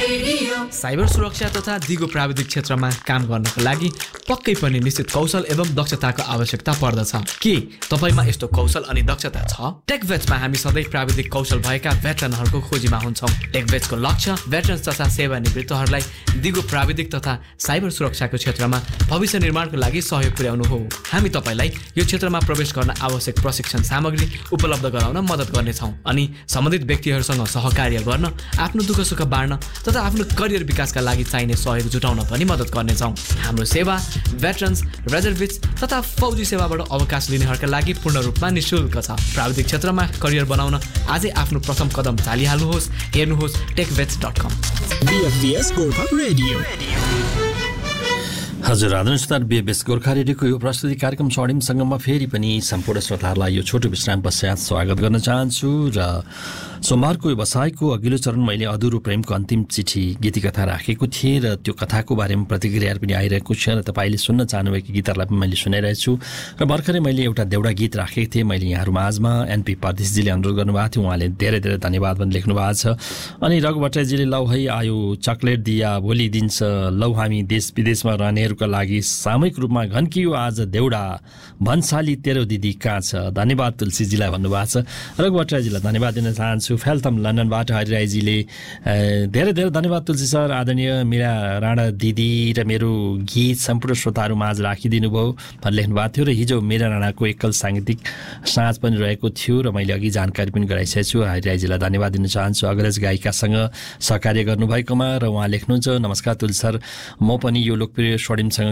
Cyber सुरक्षा तथा दिगो प्राविधिक क्षेत्रमा काम गर्नको लागि पक्कै पनि निश्चित कौशल एवं दक्षताको आवश्यकता पर्दछ। के तपाईमा यस्तो कौशल अनि दक्षता छ? टेकभेट्समा हामी सधैँ प्राविधिक कौशल भएका भेटरनहरूको खोजीमा हुन्छौँ। टेकभेट्सको लक्ष्य भेटरन्स तथा सेवानिवृत्तहरूलाई दिगो प्राविधिक तथा साइबर सुरक्षाको क्षेत्रमा भविष्य निर्माणको लागि सहयोग पुर्याउनु हो। हामी तपाईलाई यो क्षेत्रमा प्रवेश गर्न आवश्यक प्रशिक्षण सामग्री उपलब्ध गराउन मद्दत गर्नेछौँ अनि सम्बन्धित व्यक्तिहरूसँग सहकार्य गर्न, आफ्नो दुःख सुख बाँड्न तथा आफ्नो करियर विकासका लागि चाहिने सहयोग जुटाउन पनि मद्दत गर्नेछौँ। हाम्रो सेवा भेटरन्स, रिजर्भिस्ट तथा फौजी सेवाबाट अवकाश लिनेहरूका लागि पूर्ण रूपमा निःशुल्क छ। प्राविधिक क्षेत्रमा करियर बनाउन आजै आफ्नो प्रथम कदम चालिहाल्नुहोस्। हेर्नुहोस् techvets.com। हजुर, आदरणीय श्रोता, बीएफएस गोर्खा रेडियोको यो प्रस्तुति कार्यक्रम स्वर्णिम सङ्गममा फेरि पनि सम्पूर्ण श्रोताहरूलाई यो छोटो विश्राम पश्चात स्वागत गर्न चाहन्छु। र सोमबारको व्यवसायको अघिल्लो चरण मैले अधुरो प्रेमको अन्तिम चिठी गीतिकथा राखेको थिएँ र त्यो कथाको बारेमा प्रतिक्रियाहरू पनि आइरहेको छ र तपाईँले सुन्न चाहनुभएका गीतहरूलाई पनि मैले सुनाइरहेछु। र भर्खरै मैले एउटा देउडा गीत राखेको थिएँ मैले यहाँहरू माझमा। एनपी परदेशजीले अनुरोध गर्नुभएको थियो, उहाँले धेरै धेरै धन्यवाद पनि लेख्नु भएको छ। अनि रघु भट्टराईजीले लौ है आयो चक्लेट दिया भोलि दिन्छ, लौ हामी देश विदेशमा रहनेहरूका लागि सामूहिक रूपमा घन्कियो आज देउडा, भन्साली तेरो दिदी कहाँ छ। धन्यवाद तुलसीजीलाई भन्नुभएको छ। रघु भट्टराईजीलाई धन्यवाद दिन चाहन्छु। फेल्थम लन्डनबाट हरिराईजीले धेरै धेरै धन्यवाद तुलसी सर, आदरणीय मीरा राणा दिदी र मेरो गीत सम्पूर्ण श्रोताहरू माझ राखिदिनु भयो भनेर लेख्नुभएको थियो। र हिजो मीरा राणाको एकल साङ्गीतिक साँझ पनि रहेको थियो र मैले अघि जानकारी पनि गराइसकेको छु। हरिराईजीलाई धन्यवाद दिन चाहन्छु अग्रज गायिकासँग सहकार्य गर्नुभएकोमा। र उहाँ लेख्नुहुन्छ, नमस्कार तुलसी सर, म पनि यो लोकप्रिय स्वर्णिमसँग